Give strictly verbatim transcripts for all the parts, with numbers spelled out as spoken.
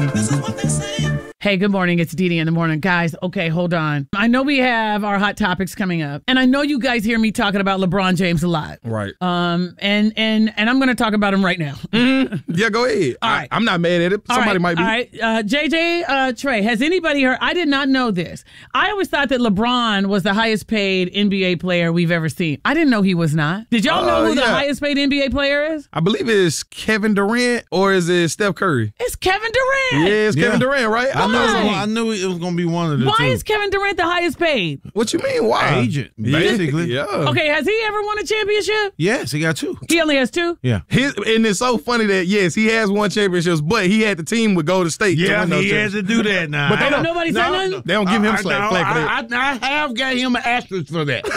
This is what they say. Hey, good morning. It's Dee Dee in the morning. Guys, okay, hold on. I know we have our hot topics coming up, and I know you guys hear me talking about LeBron James a lot. Right. Um, and and and I'm going to talk about him right now. Mm-hmm. Yeah, go ahead. All I, right. I'm not mad at it. All Somebody right, might be. All right. Uh, J J, uh, Trey, has anybody heard? I did not know this. I always thought that LeBron was the highest paid N B A player we've ever seen. I didn't know he was not. Did y'all Uh, know who the yeah. highest paid N B A player is? I believe it's Kevin Durant or is it Steph Curry? It's Kevin Durant. Yeah, it's Yeah. Kevin Durant, right? I, I knew know. it was Why? gonna, I knew it was going to be one of the Why two. is Kevin Durant the highest paid? What you mean? Why? Agent, basically. Yeah. Okay, has he ever won a championship? Yes, he got two. He only has two? Yeah. His, and it's so funny that, yes, he has won championships, but he had the team with Golden State. to Yeah, win those he has championships. to do that now. But they I- don't- Nobody said nothing? They don't give him I- slack- no, flack for I, I, I have got him an asterisk for that.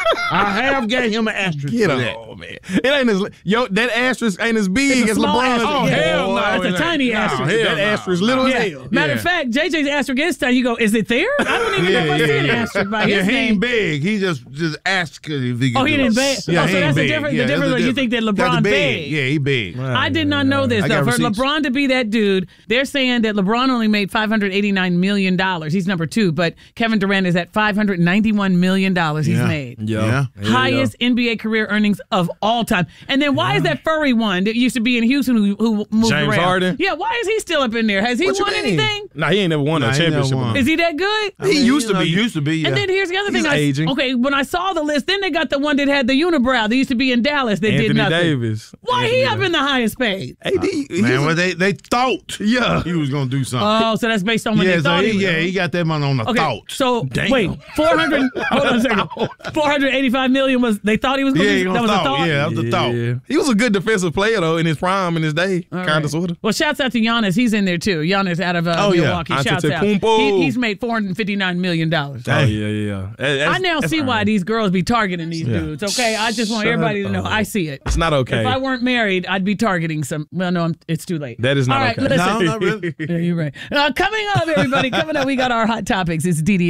I have got him an asterisk Get for on, that. man. It ain't as yo. That asterisk ain't as big It's a as small LeBron's. asterisk. Oh, Yeah. hell no. That's a it ain't. tiny No, asterisk. hell That no. asterisk little Yeah. as hell. Matter of Yeah. fact, J J's asterisk is time. You go, is it there? I don't even know if I see an asterisk by yeah, his he name. ain't big. He just just asked if he could Oh, he do didn't it. beg. Yeah, Oh, he so ain't that's the big. difference- the Yeah, difference that's when you think that That's LeBron big. big. Yeah, he big. I did not know this, I though. got For receipts. LeBron to be that dude, they're saying that LeBron only made five hundred eighty-nine million dollars. He's number two, but Kevin Durant is at five hundred ninety-one million dollars he's Yeah. made. Yeah. Yeah. Highest N B A career earnings of all time. And then why is that furry one that used to be in Houston who, who moved James around? Harden? Yeah, why is he still up in there? Has he What you won mean? anything? Nah, he ain't never won Nah, a he never championship. won. Is he that good? I mean, He used you to know, be. Used to be. Yeah. And then here's the other He's thing. I, aging. Okay, when I saw the list, then they got the one that had the unibrow. They used to be in Dallas that did Anthony nothing. Davis. Why he up in the highest paid? A D. he man, was- well, they they thought Yeah. he was gonna do something. Oh, so that's based on when yeah, they so thought he, he was. yeah, he got that money on the Okay, thought. so Damn. wait, four hundred. Hold on a second. Four hundred eighty-five million was they thought he was going yeah, to he be. on That was thought. a thought. Yeah, that was the thought. Yeah. He was a good defensive player though in his prime in his day, All kind right. of sort of. Well, shouts out to Giannis. He's in there too. Giannis out of uh, Oh, yeah. Milwaukee. Shouts out. Antetokounmpo. He, he's made four hundred fifty-nine million dollars. Oh yeah, yeah. yeah. I now see why these girls be targeting these Yeah. dudes. Okay, I just want Shut everybody to know. up. I see it. It's not okay. If I weren't married, I'd be targeting some. Well, no, I'm, it's too late. That is not All right, okay. listen. No, not really. Yeah, you're right. Uh, coming up, everybody. Coming up, we got our hot topics. It's D D.